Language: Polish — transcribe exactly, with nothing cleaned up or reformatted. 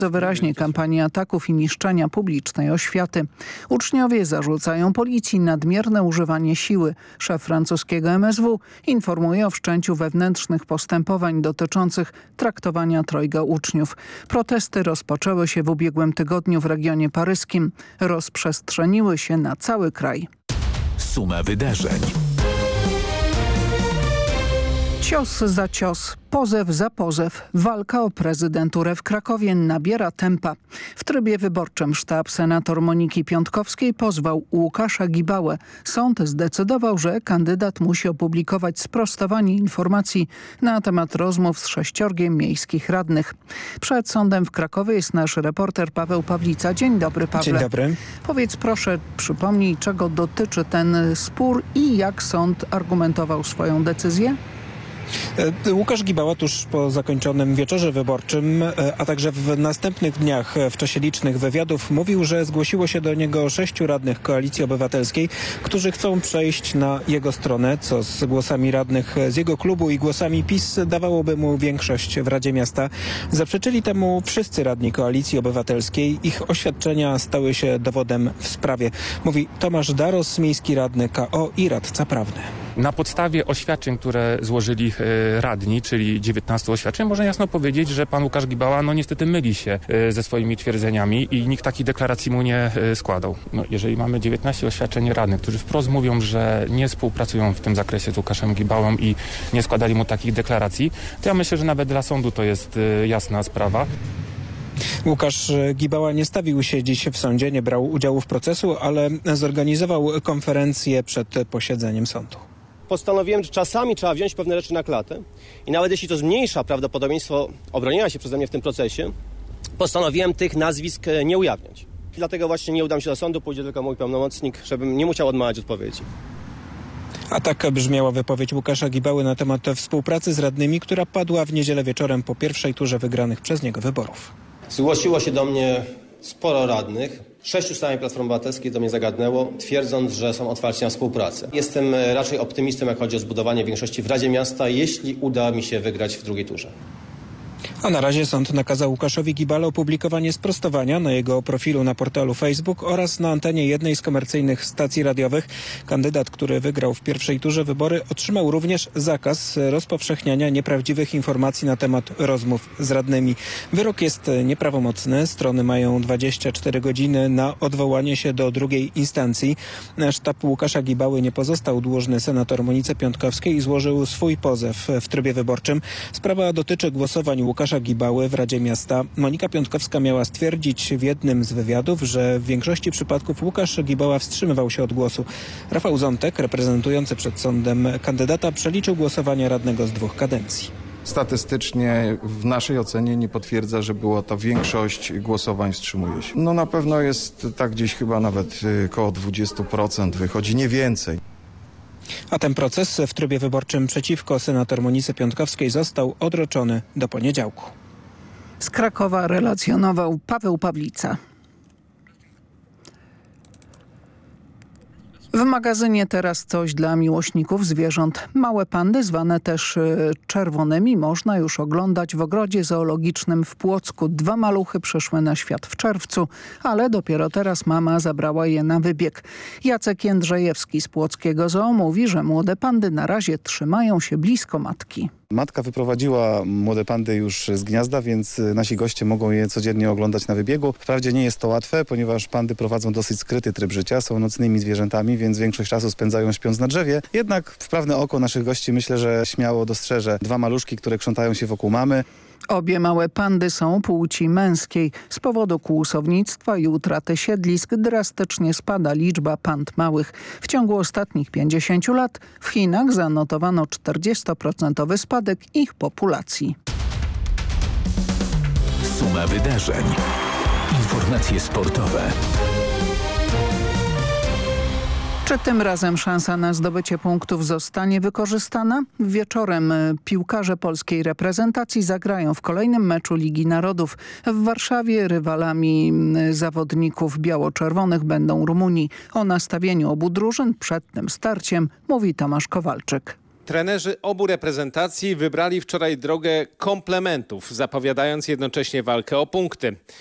Wyraźnie kampanii ataków i niszczenia publicznej oświaty. Uczniowie zarzucają policji nadmierne używanie siły. Szef francuskiego M S W informuje o wszczęciu wewnętrznych postępowań dotyczących traktowania trojga uczniów. Protesty rozpoczęły się w ubiegłym tygodniu w regionie paryskim. Rozprzestrzeniły się na cały kraj. Suma wydarzeń. Cios za cios, pozew za pozew. Walka o prezydenturę w Krakowie nabiera tempa. W trybie wyborczym sztab senator Moniki Piątkowskiej pozwał Łukasza Gibałę. Sąd zdecydował, że kandydat musi opublikować sprostowanie informacji na temat rozmów z sześciorgiem miejskich radnych. Przed sądem w Krakowie jest nasz reporter Paweł Pawlica. Dzień dobry, Pawle. Dzień dobry. Powiedz proszę, przypomnij, czego dotyczy ten spór i jak sąd argumentował swoją decyzję? Łukasz Gibała tuż po zakończonym wieczorze wyborczym, a także w następnych dniach w czasie licznych wywiadów mówił, że zgłosiło się do niego sześciu radnych Koalicji Obywatelskiej, którzy chcą przejść na jego stronę, co z głosami radnych z jego klubu i głosami PiS dawałoby mu większość w Radzie Miasta. Zaprzeczyli temu wszyscy radni Koalicji Obywatelskiej. Ich oświadczenia stały się dowodem w sprawie. Mówi Tomasz Daros, miejski radny K O i radca prawny. Na podstawie oświadczeń, które złożyli radni, czyli dziewiętnastu oświadczeń, można jasno powiedzieć, że pan Łukasz Gibała no niestety myli się ze swoimi twierdzeniami i nikt takiej deklaracji mu nie składał. No, jeżeli mamy dziewiętnaście oświadczeń radnych, którzy wprost mówią, że nie współpracują w tym zakresie z Łukaszem Gibałą i nie składali mu takich deklaracji, to ja myślę, że nawet dla sądu to jest jasna sprawa. Łukasz Gibała nie stawił się dziś w sądzie, nie brał udziału w procesu, ale zorganizował konferencję przed posiedzeniem sądu. Postanowiłem, że czasami trzeba wziąć pewne rzeczy na klatę i nawet jeśli to zmniejsza prawdopodobieństwo obronienia się przeze mnie w tym procesie, postanowiłem tych nazwisk nie ujawniać. Dlatego właśnie nie udam się do sądu, pójdzie tylko mój pełnomocnik, żebym nie musiał odmawiać odpowiedzi. A tak brzmiała wypowiedź Łukasza Gibały na temat współpracy z radnymi, która padła w niedzielę wieczorem po pierwszej turze wygranych przez niego wyborów. Zgłosiło się do mnie sporo radnych. Sześciu stanie Platformy Obywatelskiej do mnie zagadnęło, twierdząc, że są otwarci na współpracę. Jestem raczej optymistą, jak chodzi o zbudowanie większości w Radzie Miasta, jeśli uda mi się wygrać w drugiej turze. A na razie sąd nakazał Łukaszowi Gibale opublikowanie sprostowania na jego profilu na portalu Facebook oraz na antenie jednej z komercyjnych stacji radiowych. Kandydat, który wygrał w pierwszej turze wybory, otrzymał również zakaz rozpowszechniania nieprawdziwych informacji na temat rozmów z radnymi. Wyrok jest nieprawomocny. Strony mają dwadzieścia cztery godziny na odwołanie się do drugiej instancji. Sztab Łukasza Gibały nie pozostał dłużny senator Monice Piątkowskiej i złożył swój pozew w trybie wyborczym. Sprawa dotyczy głosowań Łukasza Gibały w Radzie Miasta. Monika Piątkowska miała stwierdzić w jednym z wywiadów, że w większości przypadków Łukasz Gibała wstrzymywał się od głosu. Rafał Zątek, reprezentujący przed sądem kandydata, przeliczył głosowania radnego z dwóch kadencji. Statystycznie w naszej ocenie nie potwierdza, że była to większość głosowań wstrzymuje się. No na pewno jest tak gdzieś chyba nawet około dwadzieścia procent wychodzi, nie więcej. A ten proces w trybie wyborczym przeciwko senator Monice Piątkowskiej został odroczony do poniedziałku. Z Krakowa relacjonował Paweł Pawlica. W magazynie teraz coś dla miłośników zwierząt. Małe pandy, zwane też y, czerwonymi, można już oglądać w ogrodzie zoologicznym w Płocku. Dwa maluchy przyszły na świat w czerwcu, ale dopiero teraz mama zabrała je na wybieg. Jacek Jędrzejewski z Płockiego Zoo mówi, że młode pandy na razie trzymają się blisko matki. Matka wyprowadziła młode pandy już z gniazda, więc nasi goście mogą je codziennie oglądać na wybiegu. Wprawdzie nie jest to łatwe, ponieważ pandy prowadzą dosyć skryty tryb życia, są nocnymi zwierzętami, więc większość czasu spędzają śpiąc na drzewie. Jednak wprawne oko naszych gości myślę, że śmiało dostrzeże dwa maluszki, które krzątają się wokół mamy. Obie małe pandy są płci męskiej. Z powodu kłusownictwa i utraty siedlisk drastycznie spada liczba pand małych. W ciągu ostatnich pięćdziesięciu lat w Chinach zanotowano czterdziestoprocentowy spadek ich populacji. Suma wydarzeń. Informacje sportowe. Czy tym razem szansa na zdobycie punktów zostanie wykorzystana? Wieczorem piłkarze polskiej reprezentacji zagrają w kolejnym meczu Ligi Narodów. W Warszawie rywalami zawodników biało-czerwonych będą Rumunii. O nastawieniu obu drużyn przed tym starciem mówi Tomasz Kowalczyk. Trenerzy obu reprezentacji wybrali wczoraj drogę komplementów, zapowiadając jednocześnie walkę o punkty.